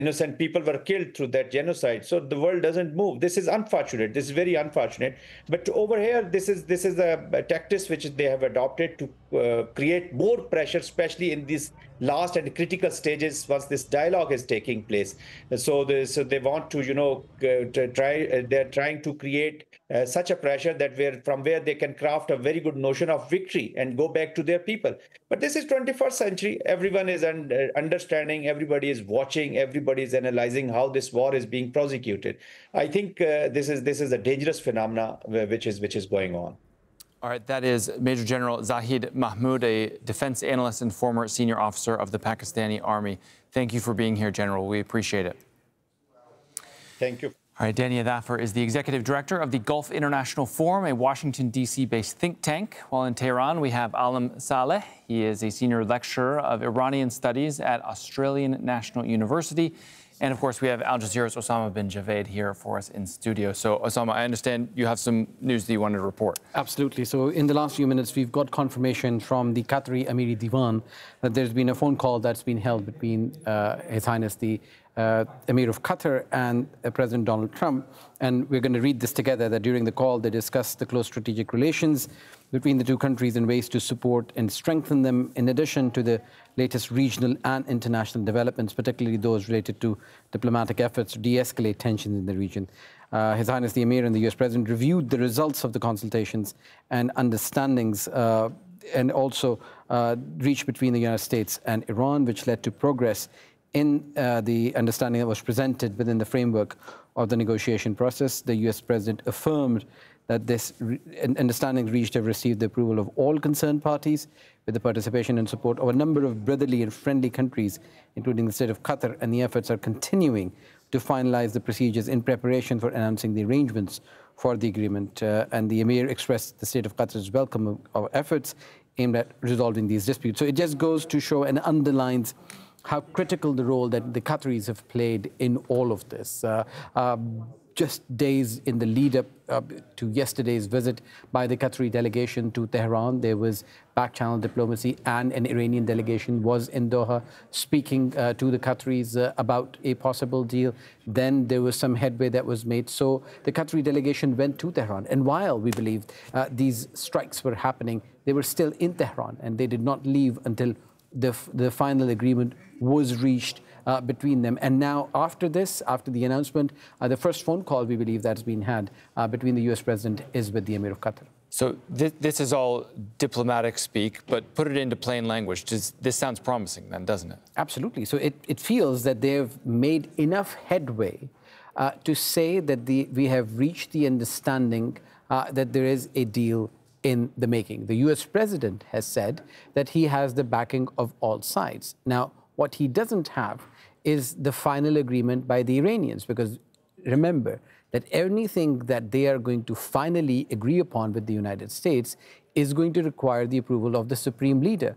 innocent people were killed through that genocide. So the world doesn't move. This is unfortunate. This is very unfortunate. But over here, this is a tactic which they have adopted to create more pressure, especially in these last and critical stages once this dialogue is taking place. So they want to, they're trying to create such a pressure that from where they can craft a very good notion of victory and go back to their people. But this is 21st century. Everyone is understanding. Everybody is watching. Everybody is analyzing how this war is being prosecuted. I think this is a dangerous phenomena which is going on. All right, that is Major General Zahid Mahmood, a defense analyst and former senior officer of the Pakistani Army. Thank you for being here, General. We appreciate it. Thank you. All right, Dania Dhafar is the executive director of the Gulf International Forum, a Washington, D.C.-based think tank. While in Tehran, we have Alam Saleh. He is a senior lecturer of Iranian studies at Australian National University. And, of course, we have Al Jazeera's Osama bin Javed here for us in studio. So, Osama, I understand you have some news that you wanted to report. Absolutely. So, in the last few minutes, we've got confirmation from the Qatari Amiri Divan that there's been a phone call that's been held between His Highness the Emir of Qatar and President Donald Trump. And we're going to read this together, that during the call, they discussed the close strategic relations between the two countries and ways to support and strengthen them, in addition to the latest regional and international developments, particularly those related to diplomatic efforts to de-escalate tensions in the region. His Highness the Emir and the US President reviewed the results of the consultations and understandings and also reached between the United States and Iran, which led to progress in the understanding that was presented within the framework of the negotiation process. The US President affirmed that this understanding reached have received the approval of all concerned parties, with the participation and support of a number of brotherly and friendly countries, including the state of Qatar, and the efforts are continuing to finalize the procedures in preparation for announcing the arrangements for the agreement. And the Emir expressed the state of Qatar's welcome of efforts aimed at resolving these disputes. So it just goes to show and underlines how critical the role that the Qataris have played in all of this. Just days in the lead-up to yesterday's visit by the Qatari delegation to Tehran, there was back-channel diplomacy, and an Iranian delegation was in Doha speaking to the Qataris about a possible deal. Then there was some headway that was made. So the Qatari delegation went to Tehran. And while we believe these strikes were happening, they were still in Tehran, and they did not leave until the final agreement was reached between them. And now, after this, after the announcement, the first phone call, we believe, that's been had between the US President is with the Emir of Qatar. So this is all diplomatic speak, but put it into plain language. This sounds promising then, doesn't it? Absolutely. So it feels that they've made enough headway to say that we have reached the understanding that there is a deal in the making. The US President has said that he has the backing of all sides. Now, what he doesn't have is the final agreement by the Iranians, because remember that anything that they are going to finally agree upon with the United States is going to require the approval of the Supreme Leader.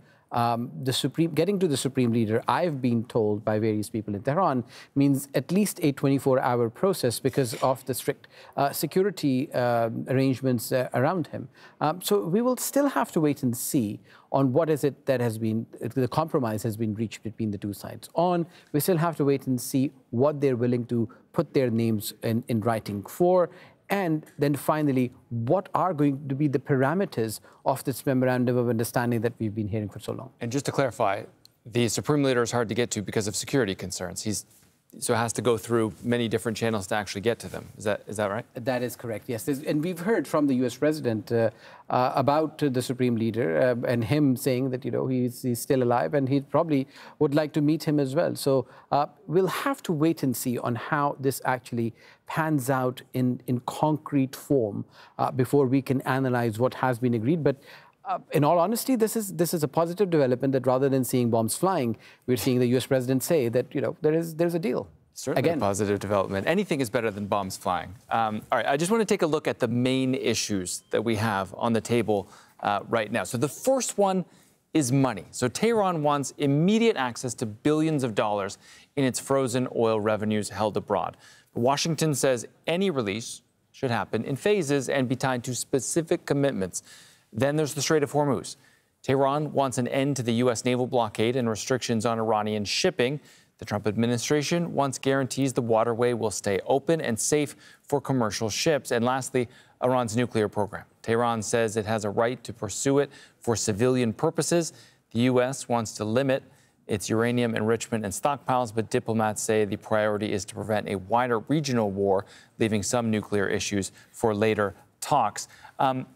Getting to the Supreme Leader, I've been told by various people in Tehran, means at least a 24-hour process because of the strict security arrangements around him. So we will still have to wait and see on what is it that has been, the compromise has been reached between the two sides on. We still have to wait and see what they're willing to put their names in writing for. And then finally, what are going to be the parameters of this memorandum of understanding that we've been hearing for so long? And just to clarify, the Supreme Leader is hard to get to because of security concerns. So it has to go through many different channels to actually get to them. Is that right? That is correct, yes. And we've heard from the US President about the Supreme Leader and him saying that, he's still alive and he probably would like to meet him as well. So we'll have to wait and see on how this actually pans out in concrete form before we can analyze what has been agreed. But in all honesty, this is a positive development, that rather than seeing bombs flying, we're seeing the US President say that, there's a deal. Certainly a positive development. Anything is better than bombs flying. All right, I just want to take a look at the main issues that we have on the table right now. So the first one is money. So Tehran wants immediate access to billions of dollars in its frozen oil revenues held abroad. Washington says any release should happen in phases and be tied to specific commitments. Then there's the Strait of Hormuz. Tehran wants an end to the U.S. naval blockade and restrictions on Iranian shipping. The Trump administration wants guarantees the waterway will stay open and safe for commercial ships. And lastly, Iran's nuclear program. Tehran says it has a right to pursue it for civilian purposes. The U.S. wants to limit its uranium enrichment and stockpiles, but diplomats say the priority is to prevent a wider regional war, leaving some nuclear issues for later talks. Alam,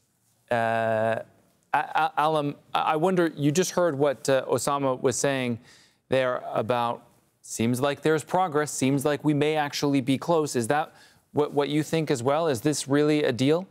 I wonder, you just heard what Osama was saying there about, seems like there's progress, seems like we may actually be close. Is that what you think as well? Is this really a deal?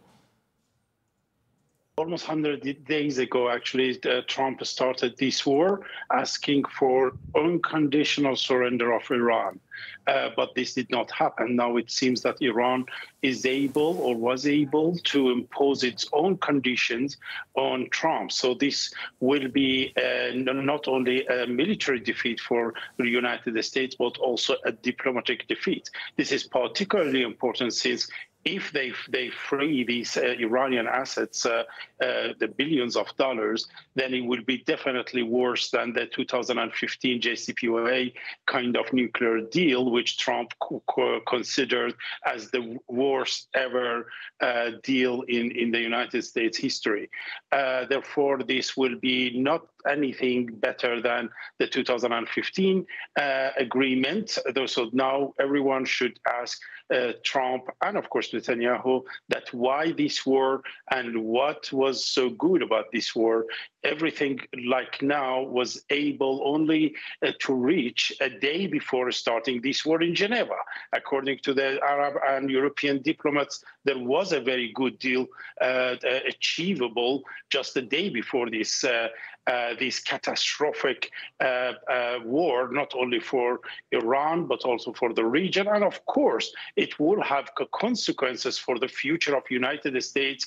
Almost 100 days ago, actually, Trump started this war asking for unconditional surrender of Iran. But this did not happen. Now it seems that Iran is able or was able to impose its own conditions on Trump. So this will be not only a military defeat for the United States, but also a diplomatic defeat. This is particularly important since if they free these Iranian assets, the billions of dollars, then it will be definitely worse than the 2015 JCPOA kind of nuclear deal, which Trump considered as the worst ever deal in the United States history. Therefore, this will be not anything better than the 2015 agreement. So now everyone should ask Trump and, of course, Netanyahu that why this war and what was so good about this war. Everything like now was able only to reach a day before starting this war in Geneva. According to the Arab and European diplomats, there was a very good deal achievable just a day before this catastrophic war, not only for Iran, but also for the region. And of course, it will have consequences for the future of United States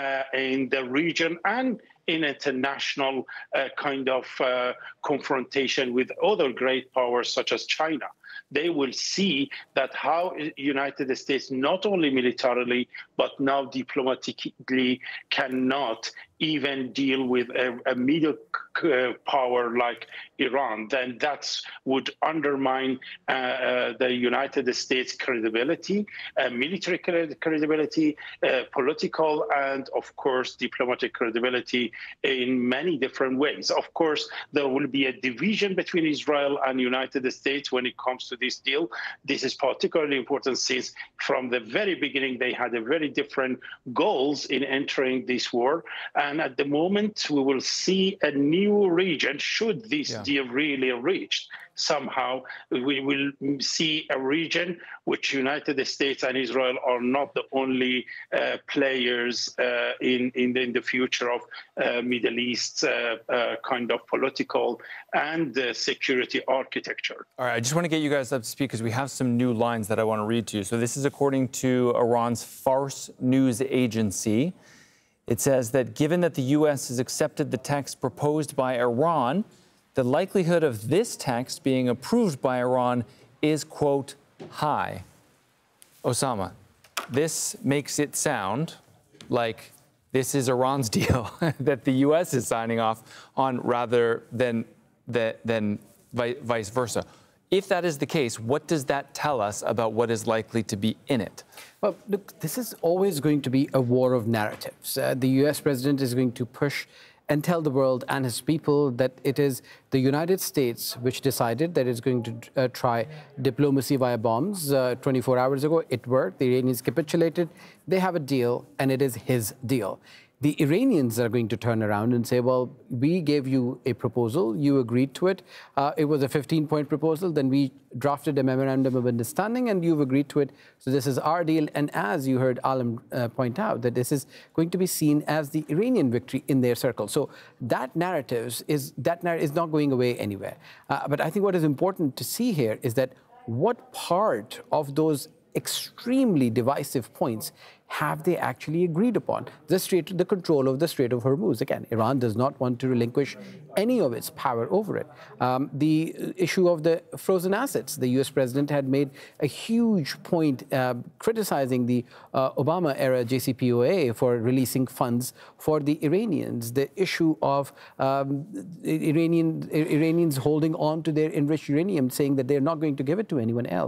in the region and in international kind of confrontation with other great powers such as China. They will see that how United States, not only militarily, but now diplomatically, cannot even deal with a middle power like Iran. Then that would undermine the United States credibility, military credibility, political, and of course, diplomatic credibility in many different ways. Of course, there will be a division between Israel and United States when it comes to this deal. This is particularly important since from the very beginning, they had a very different goals in entering this war. And at the moment, we will see a new region, should this deal really reach. Somehow, we will see a region which United States and Israel are not the only players in the future of Middle East kind of political and security architecture. All right, I just want to get you guys up to speed because we have some new lines that I want to read to you. So this is according to Iran's Fars news agency. It says that given that the U.S. has accepted the text proposed by Iran, the likelihood of this text being approved by Iran is, quote, high. Osama, this makes it sound like this is Iran's deal that the U.S. is signing off on rather than vice versa. If that is the case, what does that tell us about what is likely to be in it? Well, look, this is always going to be a war of narratives. The U.S. president is going to push and tell the world and his people that it is the United States which decided that it's going to try diplomacy via bombs. 24 hours ago, it worked. The Iranians capitulated. They have a deal, and it is his deal. The Iranians are going to turn around and say, well, we gave you a proposal, you agreed to it. It was a 15-point proposal, then we drafted a memorandum of understanding and you've agreed to it. So this is our deal. And as you heard Alam point out, that this is going to be seen as the Iranian victory in their circle. So that narrative is not going away anywhere. But I think what is important to see here is that what part of those extremely divisive points have they actually agreed upon? The control of the Strait of Hormuz. Again, Iran does not want to relinquish any of its power over it. The issue of the frozen assets. The U.S. president had made a huge point criticizing the Obama-era JCPOA for releasing funds for the Iranians. The issue of Iranians holding on to their enriched uranium, saying that they're not going to give it to anyone else.